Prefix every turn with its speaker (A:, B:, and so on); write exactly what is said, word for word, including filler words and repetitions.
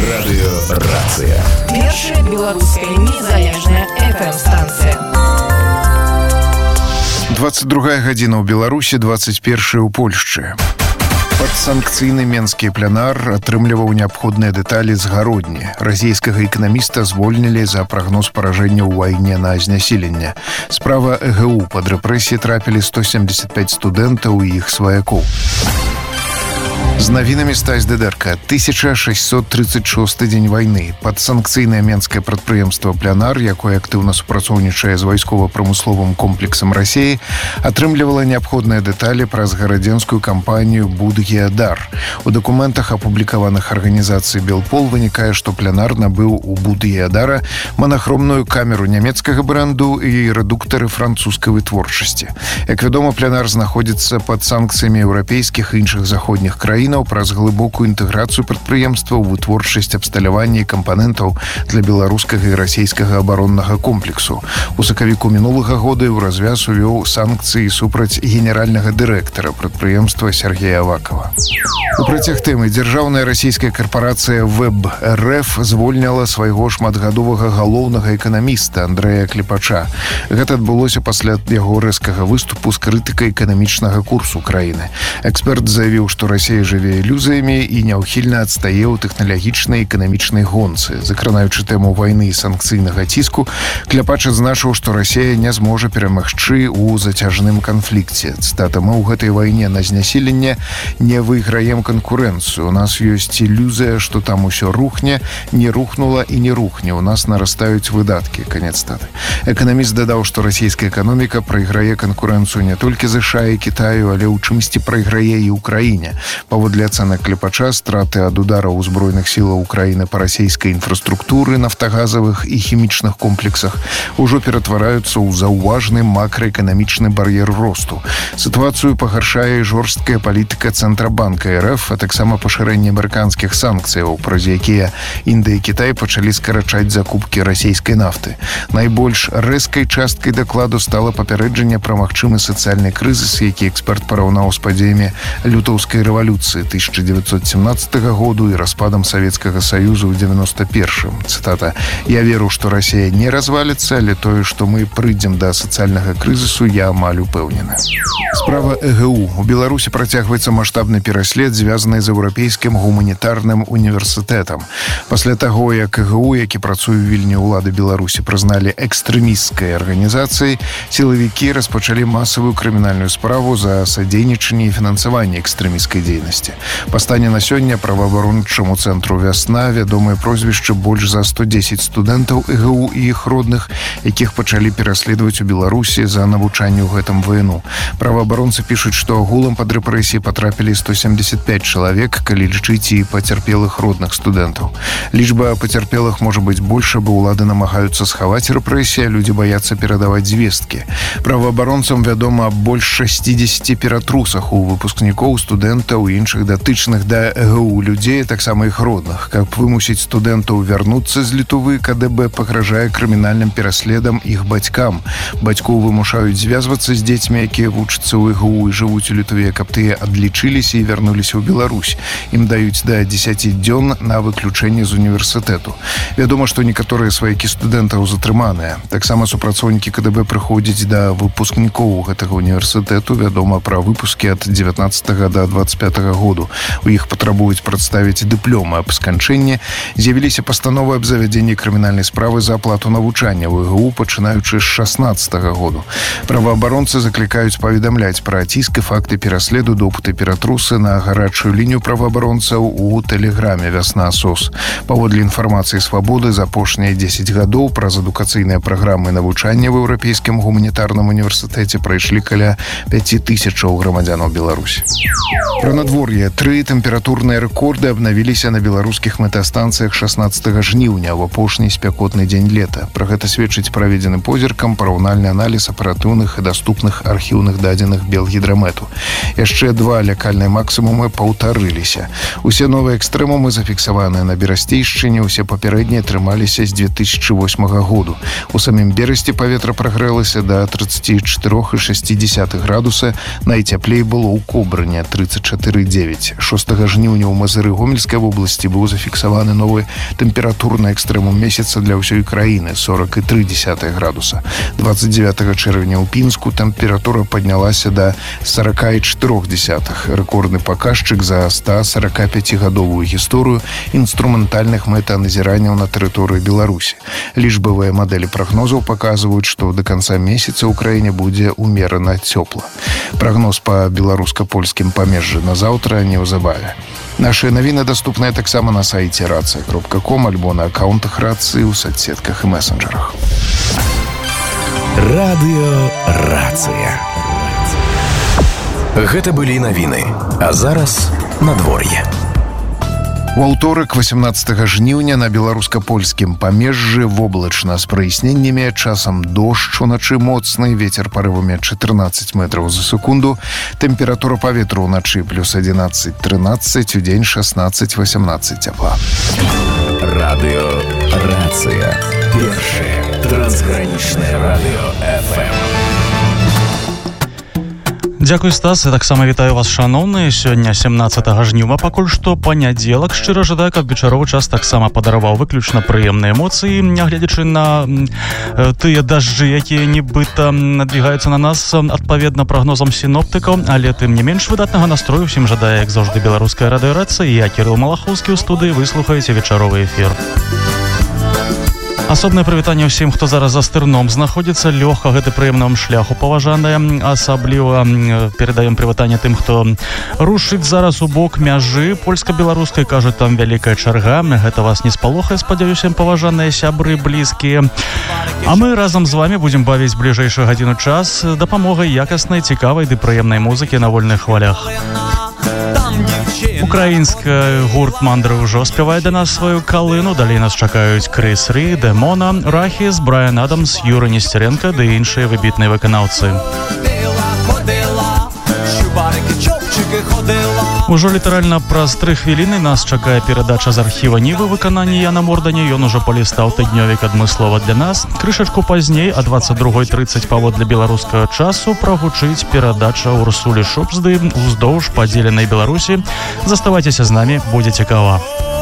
A: Радыёрацыя.
B: Першая беларуская незалежная эф эм-станцыя.
C: двадцать другая гадзіна ў Беларусі, двадцать першая ў Польшчы. Падсанкцыйны менскі пленар атрымліваў неабходныя дэталі з гародні. Расійскага эканаміста звольнілі за прагноз паражэння ў вайне на знясіленне. Справа э гэ у пад рэпрэсіі трапілі сто семьдесят пять студэнтаў і іх сваякоў. З навінамі Стась Дедерка. тысяча шестьсот тридцать шосты дзень вайны. Падсанкцыйнае менскае прадпрыемства «Пленар», якое актыўна супрацоўнічае з вайскова-прамысловым комплексам Расіі, атрымлівала неабходныя дэталі праз гарадзенскую кампанію «Будгеадар». У дакументах, апублікаваных арганізацыяй «Белпол», вынікае, што «Пленар» набыў у «Будгеадара» манахромную камеру нямецкага бренду і рэдуктары французскай вытворчасці. Як вядома, «Пленар» знаходзіцца пад санкцыямі еўрапейскіх і іншых заходніх краін праз глыбокую інтэграцыю прадпрыемства ў вытворчасць, абсталявання і кампанентаў для беларускага і расійскага абароннага комплексу. У сакавіку мінулага года ў развяз увёў санкцыі супраць генеральнага дырэктара прадпрыемства Сергея Авакова. У працяг тэмы дзяржаўная расійская карпарацыя «Вэб эр эф» звольняла свайго шматгадовага галоўнага эканаміста Андрэя Кліпача. Гэта адбылося пасля яго рэзкага выступу з крытыкай эканамічнага курсу краіны. Эксперт заявіў, што Расія жыве ілюзіямі і няўхільна адстае ў тэхналагічнай і эканамічнай гонцы. Закранаючы тэму вайны і санкцыйнага ціску, Кляпач адзначыў, што Расія не зможа перамагчы ў зацяжным канфлікце. Цытата: «Мы ў гэтай вайне на знясіленне не выйграем канкурэнцыю. У нас ёсць ілюзія, што там усё рухне, не рухнула і не рухне. У нас нарастаюць выдаткі». Канец цытаты. Эканаміст дадаў, што расійская эканоміка прайграе канкурэнцыю не толькі ЗША і Кітаю, але ў чымсьці прайграе і ўкраіне. Паводле ацэнак Кліпача, страты ад удараў узброеных сілаў Украіны па расійскай інфраструктуры, нафтагазавых і хімічных комплексах ужо ператвараюцца ў заўважны макраэканамічны бар'ер росту. Сітуацыю пагаршае жорсткая палітыка Цэнтрабанка эр эф, а таксама пашырэнне амерыканскіх санкцыяў, праз якія Індыя і Кітай пачалі скарачаць закупкі расійскай нафты. Найбольш рэзкай часткай дакладу стала папярэджанне пра магчымы сацыяльны крызіс, які эксперт параўнаў з падзеямі лютаўскай рэвалюцыі тысяча девятьсот семнадцатого году и распадом Советского Союза в девяносто первом. Цитата: «Я веру, что Россия не развалится, але тое, что мы прыйдзем до социального кризису, я амаль упэўнены». Справа э гэ у. У Беларусі працягваецца маштабны пераслед, звязаны з еўрапейскім гуманітарным універсітэтам. Пасля таго, як э гэ у, які працуе ў Вільні, улады Беларусі прызналі экстрэмісцкай арганізацыяй, сілавікі распачалі масавую крымінальную справу за садзейнічанне і фінансаванне экстрэмісцкай дзейнасці. Па стане на сёння праваабарончаму цэнтру «Вясна» вядомыя прозвішчы больш за сто дзесяць студэнтаў э гэ у і іх родных, якіх пачалі пераследаваць у Беларусі за навучанне ў гэтым вайну. Праваабаронцы пішуць, што агулам пад рэпрэсіі патрапілі сто семьдесят пять чалавек, калі лічыць і пацярпелых родных студэнтаў. Лічба пацярпелых можа быць больше, бо ўлады намагаюцца схаваць рэпрэсіі, а людзі баяцца перадаваць звесткі. Праваабаронцам вядома аб больш шестидесяти ператрусах у выпускнікоў, студэнтаў і іншых датычных да э гэ у людзей, таксама іх родных. Каб вымусіць студэнтаў вярнуцца з Літувы, ка дэ бэ пагражае крымінальным пераследам іх бацькам. Бацькоў вымушаюць звязвацца з дзецьмі, якія вучацца ў э гэ у і жывуць у Літве, каб тыя адлічыліся і вярнуліся ў Беларусь. Ім даюць да дзесяці дзён на выключэнне з універсітэту. Вядома, што некаторыя сваякі студэнтаў затрыманыя. Таксама супрацоўнікі ка дэ бэ прыходзяць да выпускнікоў гэтага універсітэту. Вядома пра выпускі ад дзевятнаццатага да двадцать пятого году. У іх патрабуюць прадставіць дыпломы аб сканчэнні. З'явіліся пастановы аб завядзенні крымінальнай справы за аплату навучання ў э гэ у, пачынаючы з шаснаццатага году. Праваабаронцы заклікаюць паведамляць пра ціск і факты пераследу, допыты ператрусы на гарачую лінію праваабаронцаў у тэлеграме «Вясна СОС». Паводле інфармацыі «Свабоды», за апошнія дзесяць гадоў праз адукацыйныя праграмы навучання в Еўрапейскім гуманітарным універсітэце прайшлі каля пяці тысячаў грамадзянаў Беларусі. Пра надвор'е. Тры тэмпературныя рэкорды абнавіліся на беларускіх метэастанцыях шаснаццатага жніўня ў апошні спякотны дзень лета. Пра гэта сведчыць праведзены позіркам параўнальны аналіз аператыўных і даступных архіўных дадзеных Белгідрамэту. Яшчэ два лякальныя максімумы паўтарыліся. Усе новыя экстрэмумы зафіксаваныя на Берасцейшчыне, усе папярэднія трымаліся з две тысячи восьмага году. У самім Берасці паветра прагрэлася да тридцати четырёх и шести десятых градуса, найцяплей было ў Кобрыне тридцать четыре и дзевяць. шостага жніўня ў Мазыры Гомельскай вобласці быў зафіксаваны новы тэмпературны экстрэмум месяца для ўсёй краіны сорок тры дзесятых градуса. двадцать девятого чэрвеня ў Пінску тэмпература паднялася да сорок четыре десятых. Рэкордны паказчык за сто сорок пяцігадовую гісторыю інструментальных мэтаназіранняў на тэрыторыі Беларусі. Лічбавыя мадэлі прагнозаў паказваюць, што да канца месяца ў краіне будзе умерана цёпла. Прагноз па беларуска-польскім памежжы на заўтра неўзабаве. Нашыя навіны даступныя таксама на сайце рацыя кропка ком альбо на аккаунтах рацыі ў соцсетках і месенджерах.
A: Радыё Рацыя. Гэта былі навіны. А зараз надвор'е.
C: У аўторак васемнаццатага жніўня на беларуска-польскім памежжы воблачна з праясненнямі, часам дождж, уначы моцны, вецер парывамі чатырнаццаць метраў за секунду, тэмпература паветра ўначы плюс адзінаццаць трынаццаць, удзень шаснаццаць восемнаццаць цяпла.
A: Радыё Рацыя. Першае трансгранічнае радыё эф эм.
D: Дзякуй, Стас, і таксама вітаю вас, шаноўныя. Сёння сямнаццатага жніўня, пакуль што панядзелак. Шчыра жадаю, каб вечаровы час таксама падараваў выключна прыемныя эмоцыі, нягледзячы на э, тыя дажджы, якія нібыта надвігаюцца на нас адпаведна прагнозам сіноптыкаў, але тым не менш выдатнага настрою усім жадае, як заўжды, беларуская радыёрацыя. Я, Кірыл Малахоўскі, ў студыі, вы слухаеце вечаровы эфір. Асобнае прывітанне ўсім, хто зараз за стырном знаходзіцца, лёгка гэты прыемна вам шляху паважанае. Асабліва перадаем прывітанне тым, хто рушыць зараз у бок мяжы польска-беларускай, кажуць, там вялікая чарга. Гэта вас не спалохае, спадзяюся, паважаныя сябры, блізкія. А мы разам з вами будзем бавіць бліжэйшую гадзіну час дапамогай якаснай, цікавай ды прыемнай музыкі на вольных хвалях. Украінскі гурт «Мандры» ўжо спявае да нас сваю калыну. Далей нас чакаюць Крыс Рі, Демона, Рахіс, Брайан Адамс, Юра Нестеренко ды іншыя выбітныя выканаўцы. Ужо літаральна праз тры хвіліны нас чакае перадача з архіва Нівы выкананні Яна Морданя. Ён ужо палістаў тыднёвік адмыслова для нас. Крышачку пазней, а дваццаць другой трыццаць паводле беларускага часу, прагучыць перадача Урсулі Шопсды «Уздоўж падзеленай Беларусі». Заставайцеся з намі, будзе цікава.